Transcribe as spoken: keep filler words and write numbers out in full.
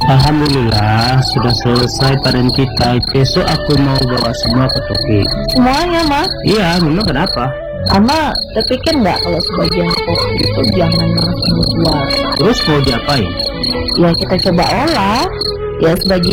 Alhamdulillah sudah selesai panen kita. Besok aku mau bawa semua ke Toki. Semuanya, Mas? Iya, memang kenapa? Ama terpikir nggak kalau sebagian kopi itu jangan langsung dijual? Terus mau diapain? Ya kita coba olah. Ya sebagian